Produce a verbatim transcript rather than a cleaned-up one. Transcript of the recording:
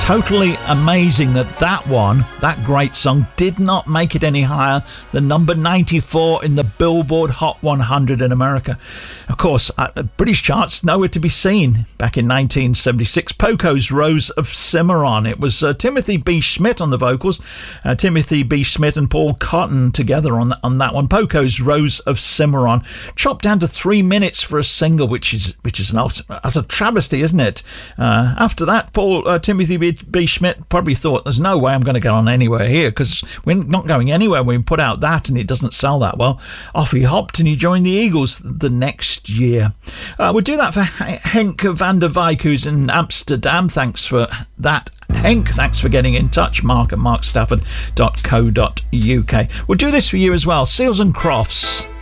Totally amazing that that one, that great song, did not make it any higher than number ninety-four in the Billboard Hot one hundred in America. Of course, at the British charts, nowhere to be seen. Back in nineteen seventy-six, Poco's Rose of Cimarron. It was uh, Timothy B. Schmidt on the vocals, uh, Timothy B. Schmidt and Paul Cotton together on, the, on that one. Poco's Rose of Cimarron, chopped down to three minutes for a single, which is which is an utter, utter travesty, isn't it? Uh, after that, Paul uh, Timothy B. B. Schmidt probably thought, there's no way I'm going to get on anywhere here, because we're not going anywhere. We put out that and it doesn't sell that well. Off he hopped and he joined the Eagles the next year. Uh, we'll do that for Henk van der Wijk, who's in Amsterdam. Thanks for that, Henk. Thanks for getting in touch. Mark at mark stafford dot co dot uk. We'll do this for you as well. Seals and Crofts.